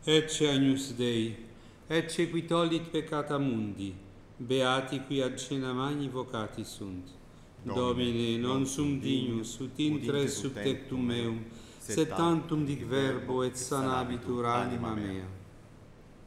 Ecce agnus Dei, ecce qui tollit peccata mundi, beati qui ad cena magni vocati sunt. Domine, non sum dignus, ut intres sub tectum meum, sed tantum dic verbo et sanabitur anima mea.